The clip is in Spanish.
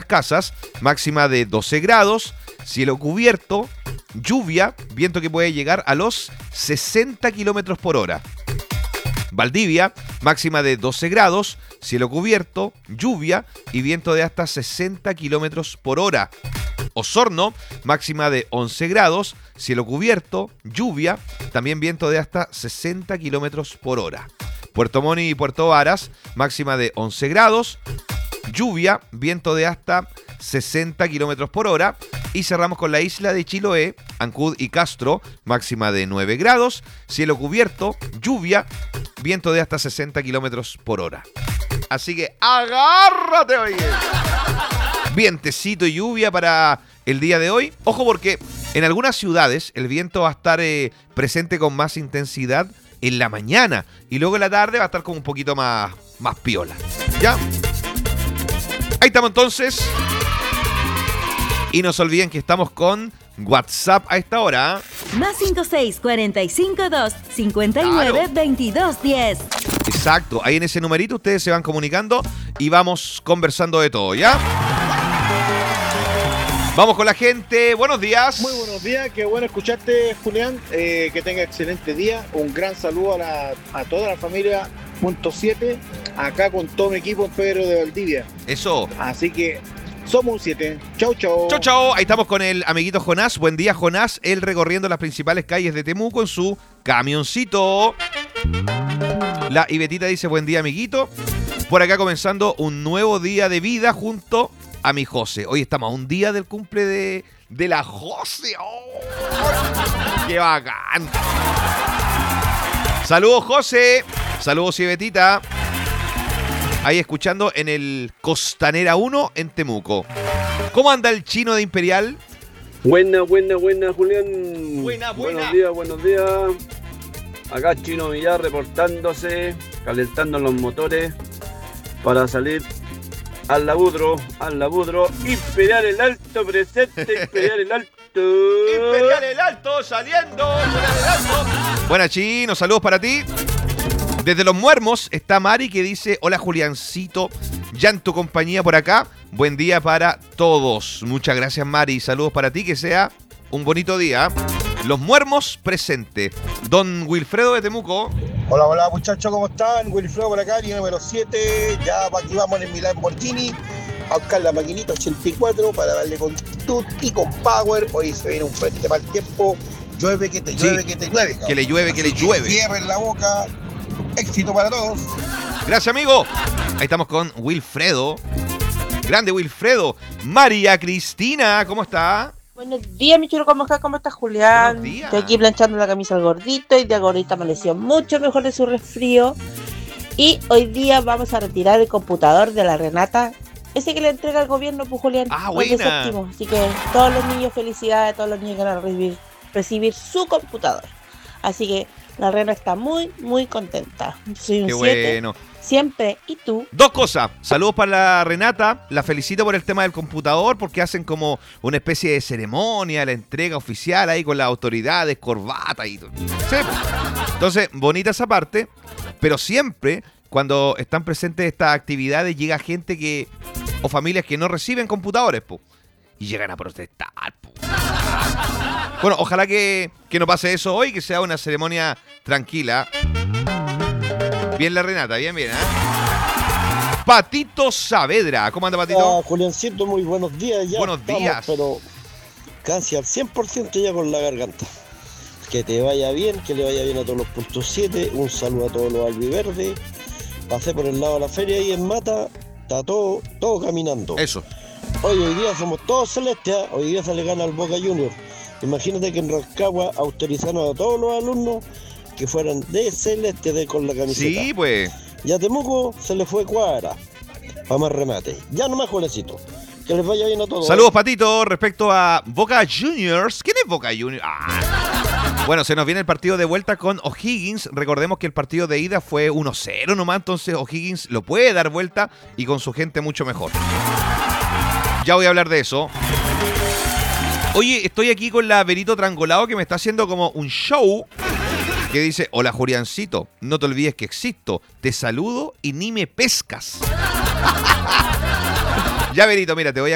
Casas, máxima de 12 grados, cielo cubierto, lluvia, viento que puede llegar a los 60 kilómetros por hora. Valdivia, máxima de 12 grados, cielo cubierto, lluvia y viento de hasta 60 kilómetros por hora. Osorno, máxima de 11 grados, cielo cubierto, lluvia, también viento de hasta 60 kilómetros por hora. Puerto Montt y Puerto Varas, máxima de 11 grados, lluvia, viento de hasta 60 kilómetros por hora. Y cerramos con la isla de Chiloé, Ancud y Castro, máxima de 9 grados, cielo cubierto, lluvia, viento de hasta 60 kilómetros por hora. Así que agárrate, oye. Vientecito y lluvia para el día de hoy. Ojo porque en algunas ciudades el viento va a estar presente con más intensidad en la mañana y luego en la tarde va a estar como un poquito más piola. ¿Ya? Ahí estamos entonces. Y no se olviden que estamos con WhatsApp a esta hora. Más 56952592210. Exacto, ahí en ese numerito ustedes se van comunicando y vamos conversando de todo, ¿ya? Vamos con la gente, buenos días. Muy buenos días, qué bueno escucharte, Julián. Que tenga excelente día. Un gran saludo a toda la familia .7, acá con todo mi equipo en Pedro de Valdivia. Eso. Así que somos un 7. Chau, chau. Chau, chau. Ahí estamos con el amiguito Jonás. Buen día, Jonás. Él recorriendo las principales calles de Temuco en su camioncito. La Ibetita dice, buen día, amiguito. Por acá comenzando un nuevo día de vida junto a mi José. Hoy estamos a un día del cumple de la José. ¡Oh! ¡Qué bacán! Saludos, José. Saludos, Ibetita. Ahí escuchando en el Costanera 1 en Temuco. ¿Cómo anda el chino de Imperial? Buena, Julián. Buena. Buenos días. Acá Chino Villar reportándose, calentando los motores para salir al labudro. Imperial el Alto presente, Imperial el Alto. Imperial el Alto saliendo. Buena, Chino, saludos para ti. Desde Los Muermos está Mari que dice, hola Juliancito, ya en tu compañía por acá. Buen día para todos. Muchas gracias, Mari. Saludos para ti, que sea un bonito día. Los Muermos presente. Don Wilfredo de Temuco. Hola muchachos, ¿cómo están? Wilfredo por acá, línea número 7. Ya aquí vamos en el Milán Lamborghini a buscar la maquinita 84 para darle con tutti, con power. Hoy se viene un frente para el tiempo. Llueve que te llueve, que te llueve. Que le llueve, que le llueve. Cierren la boca. Éxito para todos. Gracias, amigo. Ahí estamos con Wilfredo. Grande Wilfredo. María Cristina, ¿cómo está? Buenos días, mi chulo, ¿cómo estás? ¿Cómo estás, Julián? Buenos días. Estoy aquí planchando la camisa al gordito y de gordito amaneció mucho mejor de su resfrío. Y hoy día vamos a retirar el computador de la Renata, ese que le entrega el gobierno, pues, Julián. Ah, el de buena. séptimo. Así que todos los niños, felicidades a todos los niños que van a recibir su computador. Así que la Rena está muy, muy contenta. Soy un Qué 7. bueno. Siempre. ¿Y tú? Dos cosas. Saludos para la Renata. La felicito por el tema del computador porque hacen como una especie de ceremonia, la entrega oficial ahí con las autoridades, corbata y todo. Sí. Entonces, bonita esa parte. Pero siempre, cuando están presentes estas actividades, llega gente que o familias que no reciben computadores, po, y llegan a protestar, po. Bueno, ojalá que no pase eso hoy, que sea una ceremonia tranquila. Bien la Renata, bien, ¿eh? Patito Saavedra. ¿Cómo anda, Patito? Juliancito, muy buenos días. Ya Buenos días. Pero casi al 100% ya con la garganta. Que te vaya bien, que le vaya bien a todos los puntos 7. Un saludo a todos los albiverdes. Pasé por el lado de la feria ahí en Mata. Está todo caminando. Eso. Hoy día somos todos celestes. Hoy día se le gana al Boca Juniors. Imagínate que en Rancagua autorizaron a todos los alumnos que fueran de celeste con la camiseta. Sí, pues. Y a Temuco se le fue cuadra. Para más remate. Ya nomás, Juancito. Que les vaya bien a todos. Saludos, Patito. Respecto a Boca Juniors. ¿Quién es Boca Juniors? Bueno, se nos viene el partido de vuelta con O'Higgins. Recordemos que el partido de ida fue 1-0 nomás. Entonces O'Higgins lo puede dar vuelta y con su gente mucho mejor. Ya voy a hablar de eso. Oye, estoy aquí con la Verito Trangolado que me está haciendo como un show que dice, hola Juliancito, no te olvides que existo, te saludo y ni me pescas. Ya, Verito, mira, te voy a